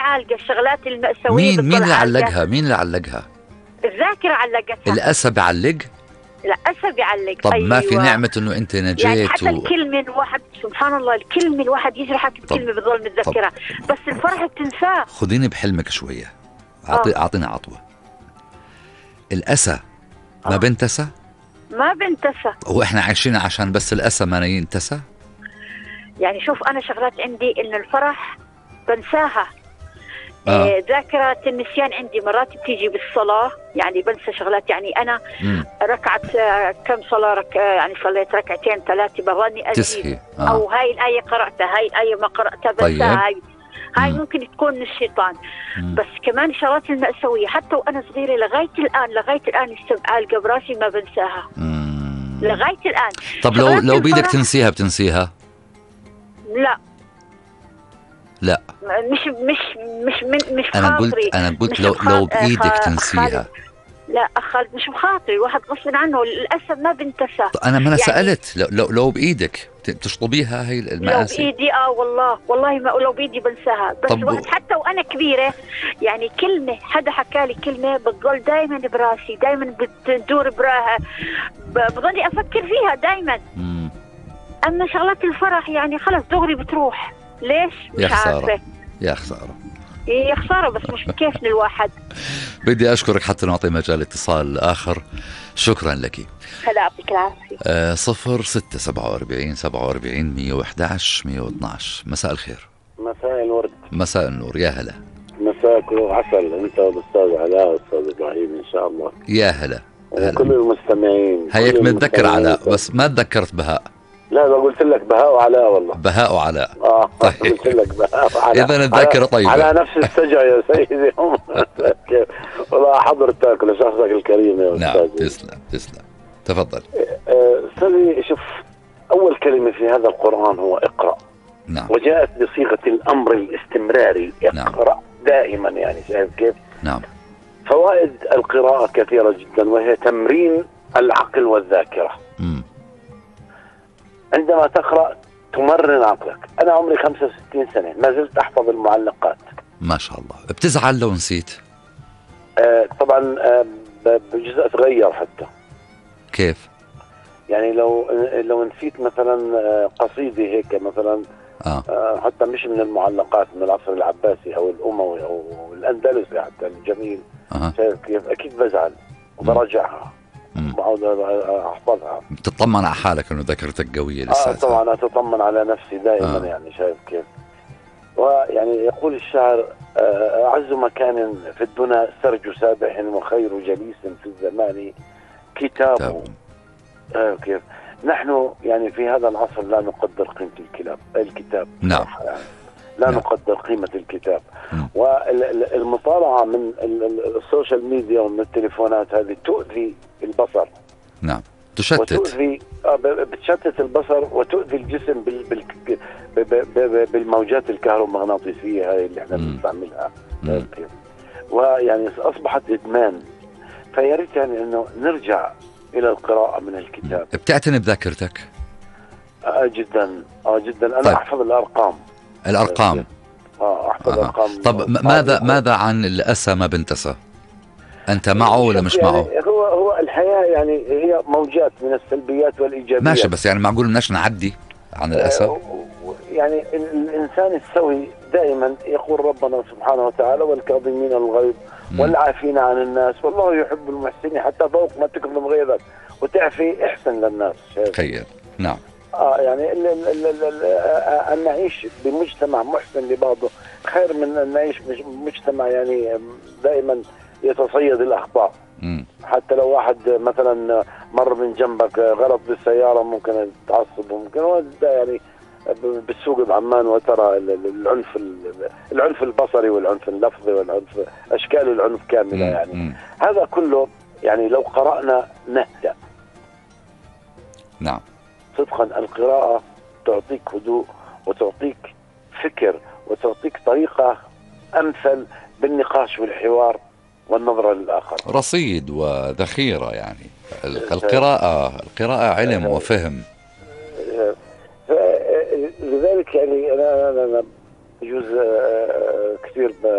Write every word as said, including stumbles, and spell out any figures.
عالقة، الشغلات المأساوية مين مين اللي عالقة. علقها؟ مين اللي علقها؟ الذاكرة علقتها. الأسى بعلق؟ الأسى بيعلق. طب أيوة. ما في نعمة إنه أنت نجيت يعني حتى و... الكلمة الواحد سبحان الله، الكلمة الواحد يجرحك الكلمة بتظل متذكرة، بس الفرح بتنساه. خذيني بحلمك شوية، أعطي آه. أعطيني عطوة. الأسى ما آه. بنتسى؟ ما بنتسى. هو إحنا عايشين عشان بس الأسى ما ينتسى؟ يعني شوف أنا شغلات عندي إن الفرح بنساها. آه. آه. ذاكرة النسيان عندي مرات بتيجي بالصلاة، يعني بنسى شغلات. يعني أنا مم. ركعت آه كم صلاة رك... آه يعني صليت ركعتين ثلاثة بظني أزيد. آه. أو هاي الآية قرأتها، هاي الآية ما قرأتها بنساها. طيب. هاي هاي مم. ممكن تكون من الشيطان. مم. بس كمان شغلات المأساوية حتى وأنا صغيرة لغاية الآن لغاية الآن عالقة براسي ما بنساها. مم. لغاية الآن. طب لو لو بيدك تنسيها بتنسيها؟ لا لا مش مش مش من مش أنا خاطري. قلت أنا قلت لو لو بإيدك تنسيها. لا أخالد مش بخاطري، واحد غصب عنه للأسف ما بنتسى. أنا ما أنا يعني سألت لو لو لو بإيدك بتشطبيها هي المآسي؟ لو بإيدي آه والله والله ما لو بإيدي بنساها. بس طب حتى وأنا كبيرة يعني كلمة حدا حكى لي كلمة بتضل دائما براسي، دائما بتدور براها، بضلني أفكر فيها دائما. مم. أما شغلات الفرح يعني خلص دغري بتروح. ليش؟ مش يا خسارة. عارفة. يا خسارة. يا خسارة، بس مش كيف للواحد. بدي أشكرك حتى نعطي مجال اتصال آخر. شكرا لك. هلا يعطيك العافية. آه صفر ستة سبعة وأربعين سبعة وأربعين مية وإحدى عشر مية واثناش. مساء الخير. مساء الورد. مساء النور. يا هلا. مساك عسل أنت والأستاذ علاء والأستاذ إبراهيم إن شاء الله. يا هلا. وكل المستمعين. هيك متذكر علاء بس ما تذكرت بهاء. لا لا قلت لك بهاء وعلاء والله. بهاء وعلاء. اه طيب. قلت لك بهاء وعلاء. إذا الذاكرة طيبة. على نفس السجع يا سيدي. والله حضرتك لشخصك الكريم يا أستاذ. نعم تسلم تسلم. تفضل. أستاذي شوف، أول كلمة في هذا القرآن هو اقرأ. نعم. وجاءت بصيغة الأمر الاستمراري، اقرأ. نعم. دائما يعني شايف كيف؟ نعم. فوائد القراءة كثيرة جدا، وهي تمرين العقل والذاكرة. مم. عندما تقرأ تمرن عقلك. أنا عمري خمسة وستين سنة ما زلت أحفظ المعلقات. ما شاء الله. بتزعل لو نسيت؟ آه طبعا آه بجزء تغير حتى. كيف؟ يعني لو لو نسيت مثلا قصيدة هيك مثلا آه. آه حتى مش من المعلقات، من العصر العباسي أو الأموي أو الأندلسي حتى الجميل. آه. شايف كيف؟ أكيد بزعل وبراجعها وبعود أحفظها. بتطمن على حالك إنه ذاكرتك قوية لسه. آه طبعا أتطمن على نفسي دائما. آه. يعني شايف كيف؟ ويعني يقول الشاعر آه أعز مكان في الدنا سرج سابح، وخير جليس في الزمان كتابه. آه كيف؟ نحن يعني في هذا العصر لا نقدر قيمة الكتاب الكتاب نعم. يعني لا نعم. نقدر قيمة الكتاب. والمطالعة من السوشيال ميديا ومن التليفونات هذه تؤذي البصر. نعم. تشتت. وتؤذي بتشتت البصر وتؤذي الجسم بال بال بالموجات الكهرومغناطيسية هاي اللي احنا بنستعملها. ويعني أصبحت إدمان. فياريت يعني إنه نرجع إلى القراءة من الكتاب. بتعتني بذاكرتك؟ آه جدا آه جدا أنا طيب. أحفظ الأرقام. الأرقام. آه أحفظ آه. أرقام. طب ماذا ماذا عن الأسى ما بنتسى؟ أنت معه ولا مش يعني معه؟ هو هو الحياة يعني هي موجات من السلبيات والإيجابيات. ماشي، بس يعني معقول مناش نعدي عن الأسى؟ آه يعني الإنسان السوي دائما يقول ربنا سبحانه وتعالى والكاظمين الغيظ والعافين عن الناس والله يحب المحسنين، حتى فوق ما تكظم غيظك وتعفي احسن للناس. خير. نعم. اه يعني ال ال ال ال ان نعيش بمجتمع محسن لبعضه خير من ان نعيش مجتمع يعني دائما يتصيد الاخطاء. مم. حتى لو واحد مثلا مر من جنبك غلط بالسياره ممكن تعصب، وممكن يعني بالسوق بعمان وترى العنف العنف البصري والعنف اللفظي والعنف اشكال العنف كامله. مم. يعني مم. هذا كله يعني لو قرأنا نهدأ. نعم. صدقا القراءة تعطيك هدوء وتعطيك فكر وتعطيك طريقة أمثل بالنقاش والحوار والنظرة للآخر. رصيد وذخيرة يعني. القراءة القراءة علم وفهم. لذلك يعني أنا أنا يجوز كثير